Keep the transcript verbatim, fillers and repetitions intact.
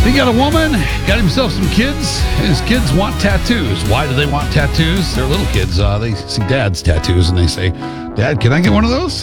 He got a woman, got himself some kids, and his kids want tattoos. Why do they want tattoos? They're little kids. Uh, they see dad's tattoos and they say, Dad, can I get one of those?